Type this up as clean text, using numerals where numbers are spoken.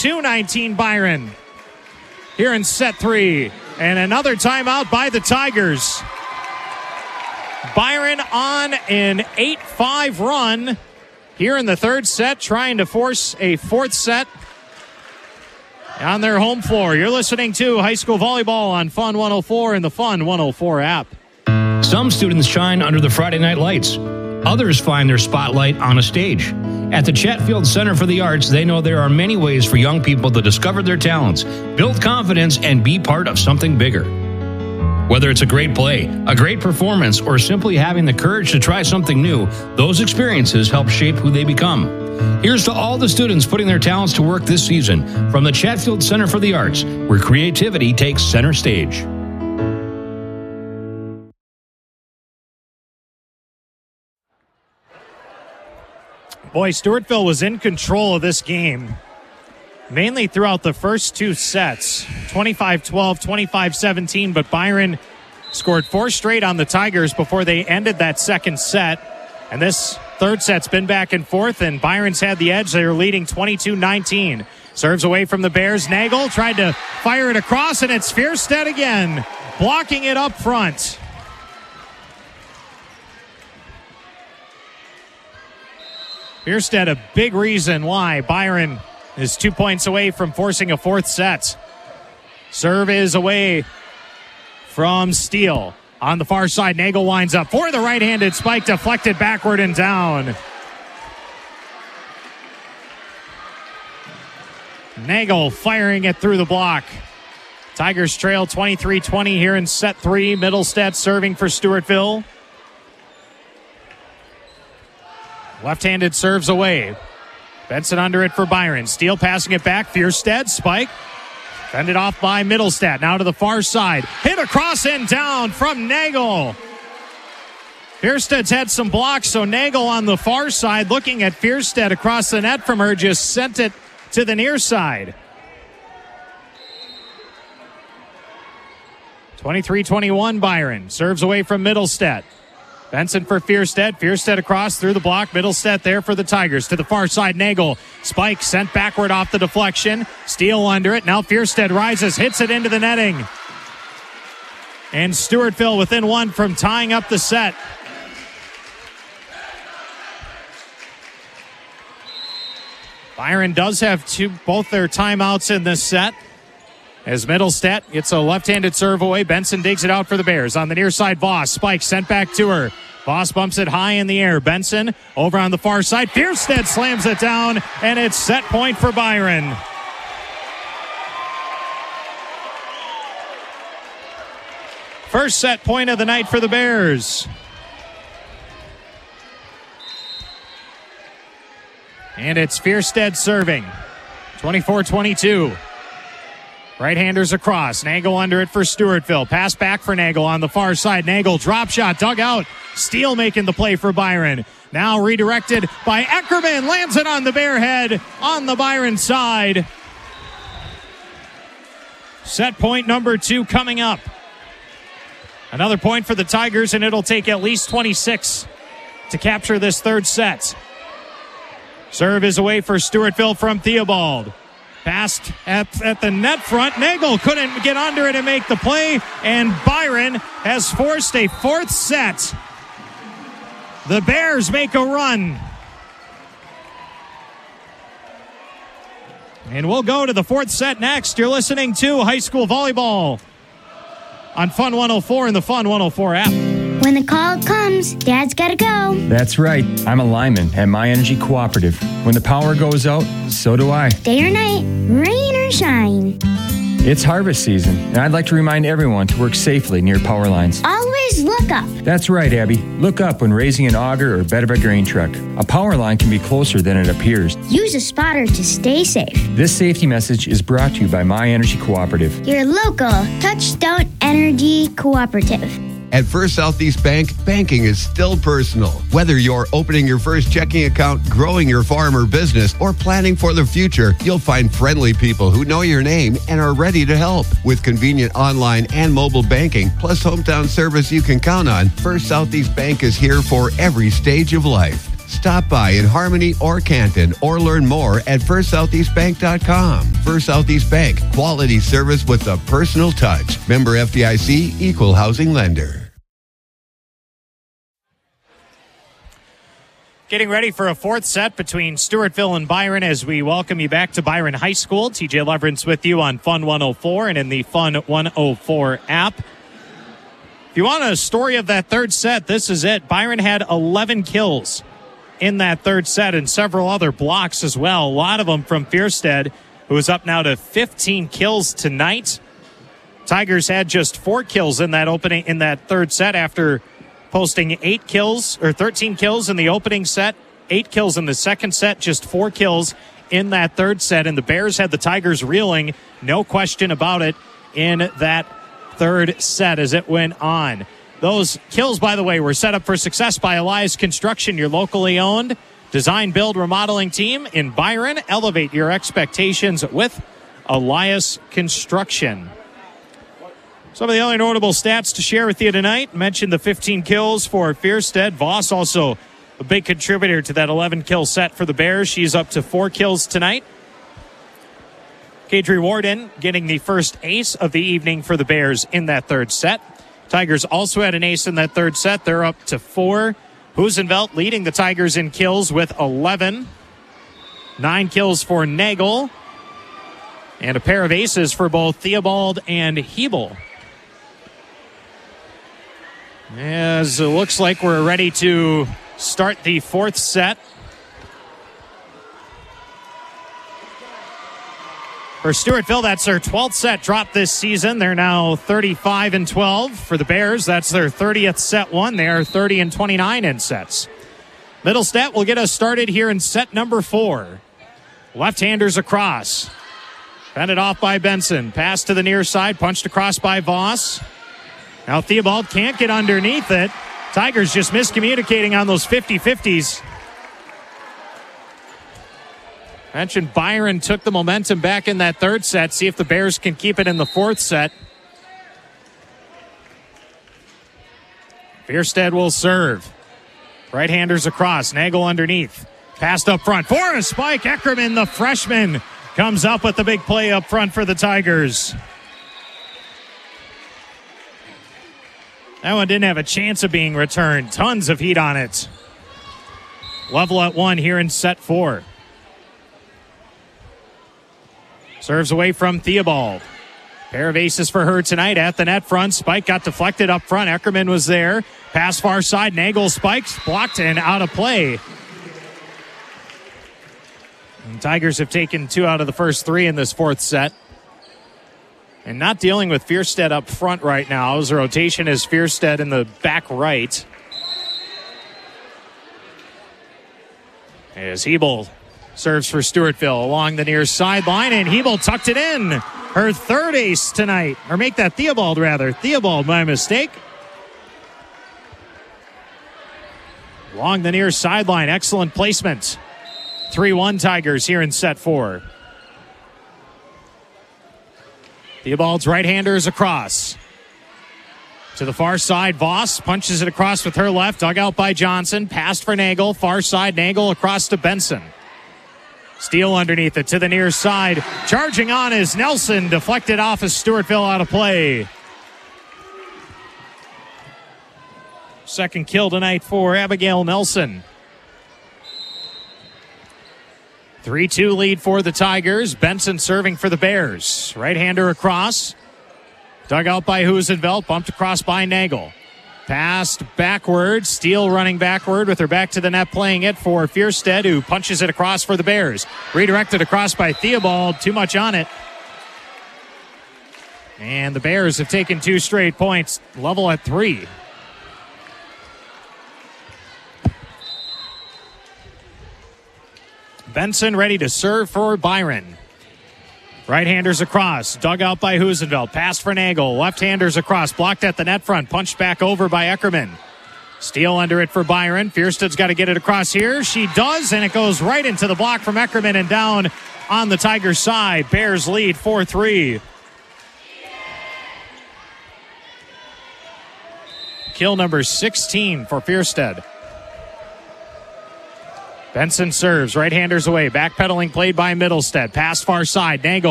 22-19 Byron here in set 3. And another timeout by the Tigers. Byron on an 8-5 run here in the third set, trying to force a fourth set on their home floor. You're listening to high school volleyball on Fun 104 and the Fun 104 app. Some students shine under the Friday night lights. Others find their spotlight on a stage. At the Chatfield Center for the Arts, they know there are many ways for young people to discover their talents, build confidence, and be part of something bigger. Whether it's a great play, a great performance, or simply having the courage to try something new, those experiences help shape who they become. Here's to all the students putting their talents to work this season from the Chatfield Center for the Arts, where creativity takes center stage. Boy, Stewartville was in control of this game, mainly throughout the first two sets, 25-12, 25-17, but Byron scored 4 straight on the Tigers before they ended that second set. And this third set's been back and forth, and Byron's had the edge. They're leading 22-19. Serves away from the Bears. Nagel tried to fire it across, and it's Fierstead again, blocking it up front. Fierstead, a big reason why Byron is 2 points away from forcing a fourth set. Serve is away from Steele. On the far side, Nagel winds up for the right-handed spike, deflected backward and down. Nagel firing it through the block. Tigers trail 23-20 here in set 3. Middlestead serving for Stewartville. Left-handed serves away. Benson under it for Byron. Steele passing it back. Fierstead, spike. Fended off by Middlestead. Now to the far side. Hit across and down from Nagel. Fierstead's had some blocks, so Nagel on the far side looking at Fierstead across the net from her, just sent it to the near side. 23-21 Byron. Serves away from Middlestead. Benson for Fierstead. Fierstead across through the block. Middlestead there for the Tigers. To the far side, Nagel. Spike sent backward off the deflection. Steele under it. Now Fierstead rises, hits it into the netting. And Stewartville within one from tying up the set. Byron does have both their timeouts in this set. As Middlestead gets a left-handed serve away, Benson digs it out for the Bears. On the near side, Voss. Spike sent back to her. Voss bumps it high in the air. Benson over on the far side. Fierstead slams it down, and it's set point for Byron. First set point of the night for the Bears. And it's Fierstead serving. 24-22. Right-handers across. Nagel under it for Stewartville. Pass back for Nagel on the far side. Nagel drop shot, dug out. Steele making the play for Byron. Now redirected by Eckerman. Lands it on the Bear head on the Byron side. Set point number 2 coming up. Another point for the Tigers, and it'll take at least 26 to capture this third set. Serve is away for Stewartville from Theobald. Passed at the net front. Nagel couldn't get under it and make the play, and Byron has forced a fourth set. The Bears make a run. And we'll go to the fourth set next. You're listening to High School Volleyball on Fun 104 and the Fun 104 app. When the call comes, Dad's gotta go. That's right. I'm a lineman at My Energy Cooperative. When the power goes out, so do I. Day or night, rain or shine. It's harvest season, and I'd like to remind everyone to work safely near power lines. Always look up. That's right, Abby. Look up when raising an auger or bed of a grain truck. A power line can be closer than it appears. Use a spotter to stay safe. This safety message is brought to you by My Energy Cooperative. Your local Touchstone Energy Cooperative. At First Southeast Bank, banking is still personal. Whether you're opening your first checking account, growing your farm or business, or planning for the future, you'll find friendly people who know your name and are ready to help. With convenient online and mobile banking, plus hometown service you can count on, First Southeast Bank is here for every stage of life. Stop by in Harmony or Canton or learn more at FirstSoutheastBank.com. First Southeast Bank, quality service with a personal touch. Member FDIC, equal housing lender. Getting ready for a fourth set between Stewartville and Byron as we welcome you back to Byron High School. TJ Leverance with you on Fun 104 and in the Fun 104 app. If you want a story of that third set, this is it. Byron had 11 kills in that third set and several other blocks as well. A lot of them from Fierstead, who is up now to 15 kills tonight. Tigers had just 4 kills in that third set after posting 8 kills or 13 kills in the opening set, 8 kills in the second set, just 4 kills in that third set. And the Bears had the Tigers reeling, no question about it, in that third set as it went on. Those kills, by the way, were set up for success by Elias Construction, your locally owned design, build, remodeling team in Byron. Elevate your expectations with Elias Construction. Some of the other notable stats to share with you tonight. Mentioned the 15 kills for Fierstead. Voss also a big contributor to that 11-kill set for the Bears. She's up to 4 kills tonight. Kadri Warden getting the first ace of the evening for the Bears in that third set. Tigers also had an ace in that third set. They're up to 4. Husenvelt leading the Tigers in kills with 11. 9 kills for Nagel. And a pair of aces for both Theobald and Hebel. As it looks like we're ready to start the fourth set. For Stewartville, that's their 12th set drop this season. They're now 35-12. For the Bears, that's their 30th set won. They are 30-29 in sets. Middlestead will get us started here in set number 4. Left-handers across. Fended off by Benson. Pass to the near side. Punched across by Voss. Now Theobald can't get underneath it. Tigers just miscommunicating on those 50-50s. Mentioned Byron took the momentum back in that third set. See if the Bears can keep it in the fourth set. Fierstead will serve. Right-handers across. Nagel underneath. Passed up front for a spike. Eckerman, the freshman, comes up with the big play up front for the Tigers. That one didn't have a chance of being returned. Tons of heat on it. Level at 1 here in set 4. Serves away from Theobald. Pair of aces for her tonight at the net front. Spike got deflected up front. Eckerman was there. Pass far side. Nagel spikes. Blocked and out of play. And Tigers have taken 2 out of the first 3 in this fourth set. And not dealing with Fierstead up front right now. As the rotation is Fierstead in the back right. As Hebel serves for Stewartville along the near sideline, and Hebel tucked it in. Her third ace tonight. Or make that Theobald, rather. Theobald, my mistake. Along the near sideline. Excellent placement. 3-1 Tigers here in set 4. Theobald's right-handers across. To the far side, Voss punches it across with her left. Dug out by Johnson. Passed for Nagel. Far side, Nagel across to Benson. Steele underneath it to the near side. Charging on is Nelson. Deflected off as Stewartville out of play. Second kill tonight for Abigail Nelson. 3-2 lead for the Tigers. Benson serving for the Bears. Right-hander across. Dug out by Husenvelt. Bumped across by Nagel. Passed backward. Steele running backward with her back to the net, playing it for Fierstead, who punches it across for the Bears. Redirected across by Theobald. Too much on it. And the Bears have taken 2 straight points. Level at 3. Benson ready to serve for Byron. Right-handers across. Dug out by Husenvelt. Pass for Nagel. Left-handers across. Blocked at the net front. Punched back over by Eckerman. Steele under it for Byron. Fierstead's got to get it across here. She does, and it goes right into the block from Eckerman and down on the Tigers' side. Bears lead 4-3. Kill number 16 for Fierstead. Benson serves. Right-handers away. Backpedaling played by Middlestead. Pass far side. Nagel